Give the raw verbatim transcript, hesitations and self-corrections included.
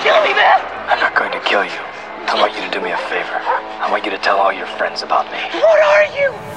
Kill me, man! I'm not going to kill you. I want you to do me a favor. I want you to tell all your friends about me. What are you?